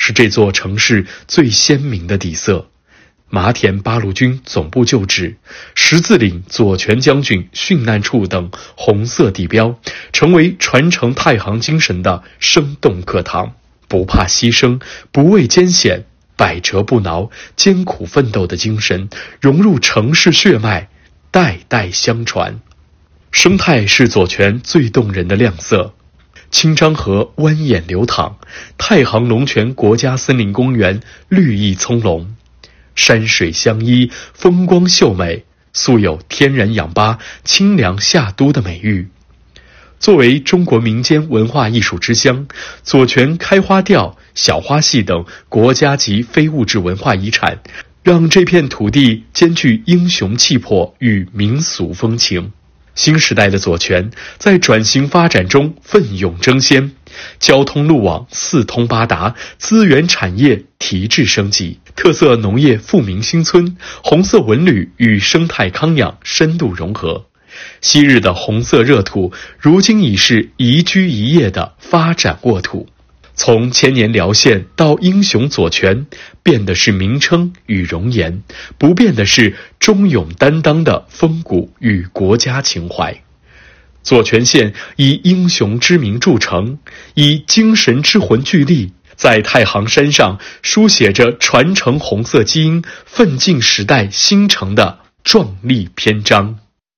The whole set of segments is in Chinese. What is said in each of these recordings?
是这座城市最鲜明的底色。麻田八路军总部旧址、十字岭左权将军殉难处等红色地标，成为传承太行精神的生动课堂。不怕牺牲，不畏艰险，百折不挠，艰苦奋斗的精神融入城市血脉，代代相传。生态是左权最动人的亮色。清漳河蜿蜒流淌，太行龙泉国家森林公园绿意葱茏，山水相依，风光秀美，素有天然氧吧、清凉夏都的美誉。作为中国民间文化艺术之乡，左权开花调、小花戏等国家级非物质文化遗产，让这片土地兼具英雄气魄与民俗风情。新时代的左权在转型发展中奋勇争先，交通路网四通八达，资源产业提质升级，特色农业富民新村，红色文旅与生态康养深度融合。昔日的红色热土，如今已是宜居宜业的发展沃土。从千年辽县到英雄左权，变的是名称与容颜，不变的是忠勇担当的风骨与国家情怀。左权县以英雄之名著称，以精神之魂聚力，在太行山上书写着传承红色基因、奋进时代新城的壮丽篇章。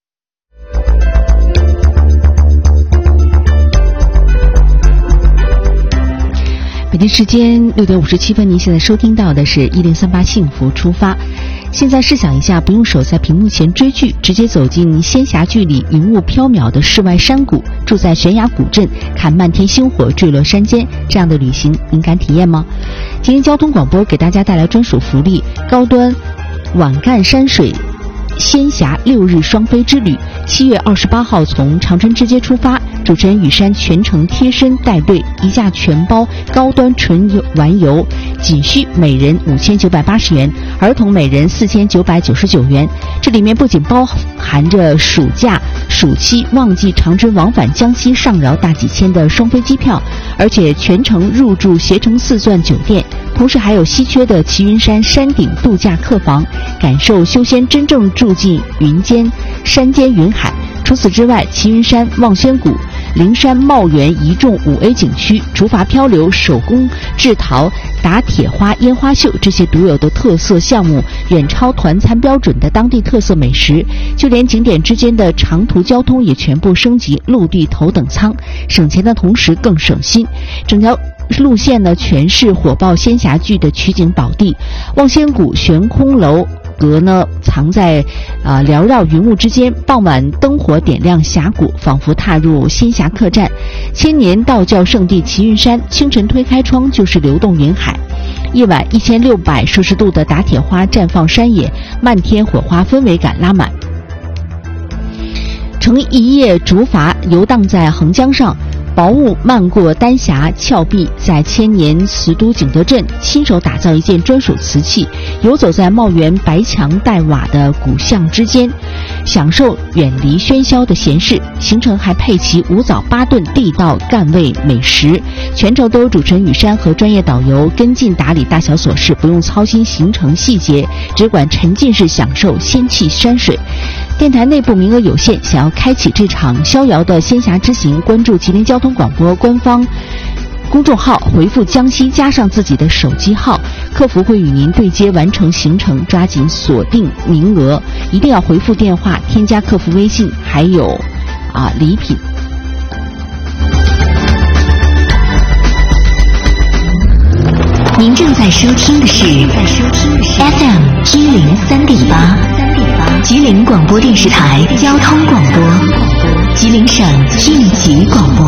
北京时间6点57分，您现在收听到的是1038幸福出发。现在试想一下，不用守在屏幕前追剧，直接走进仙侠剧里云雾飘渺的世外山谷，住在悬崖古镇，看漫天星火坠落山间，这样的旅行您敢体验吗？吉林交通广播给大家带来专属福利，高端皖赣山水仙侠6日双飞之旅，7月28号从长春直接出发，主持人雨山全程贴身带队，一价全包高端纯玩游，仅需每人5980元，儿童每人4999元。这里面不仅包含着暑假、暑期、旺季长春往返江西、上饶大几千的双飞机票，而且全程入住携程4钻酒店，同时还有稀缺的齐云山山顶度假客房，感受修仙真正住进云间山间云海。除此之外，齐云山、望仙谷、灵山茂源一众5A 景区、竹筏漂流、手工制陶、打铁花、烟花秀这些独有的特色项目，远超团餐标准的当地特色美食，就连景点之间的长途交通也全部升级陆地头等舱，省钱的同时更省心。整条路线呢，全是火爆仙侠剧的取景宝地。望仙谷悬空楼阁呢，藏在缭绕云雾之间，傍晚灯火点亮峡谷，仿佛踏入仙侠客栈。千年道教圣地齐云山，清晨推开窗就是流动云海，夜晚1600摄氏度的打铁花绽放山野，漫天火花氛围感拉满。乘一叶竹筏游荡在横江上，薄雾漫过丹霞峭壁，在千年瓷都景德镇亲手打造一件专属瓷器，游走在茂源白墙黛瓦的古巷之间，享受远离喧嚣的闲适。行程还配齐5早8顿地道赣味美食，全程都有主持人雨山和专业导游跟进打理大小琐事，不用操心行程细节，只管沉浸式享受仙气山水。电台内部名额有限，想要开启这场逍遥的仙侠之行，关注吉林交通广播官方公众号，回复江西加上自己的手机号，客服会与您对接完成行程，抓紧锁定名额，一定要回复电话，添加客服微信，还有礼品。 您正在收听的是 FM 103.8。吉林广播电视台交通广播，吉林省应急广播。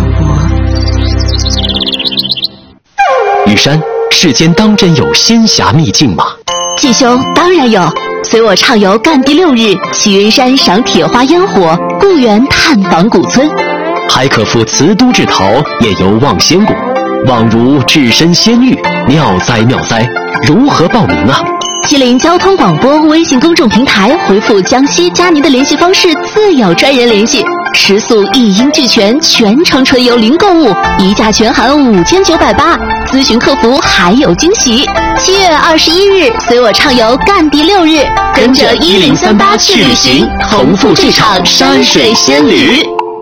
雨山，世间当真有仙侠秘境吗？ 季兄，当然有，随我畅游赣第6日，齐云山赏铁花烟火，故园探访古村， 还可赴瓷都制陶，夜游望仙谷，妄如置身仙域，妙哉妙哉！如何报名啊？ 吉林交通广播微信公众平台回复江西加您的联系方式，自有专人联系。 食宿一应俱全，全程纯油零购物，一价全含5980，咨询客服还有惊喜。7月21日，随我畅游干地6日，跟着1038去旅行，同赴这场山水仙旅。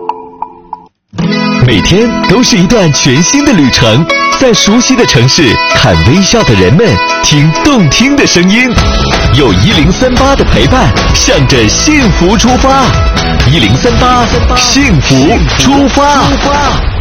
每天都是一段全新的旅程，在熟悉的城市，看微笑的人们，听动听的声音，有1038的陪伴，向着幸福出发。1038，幸福出发。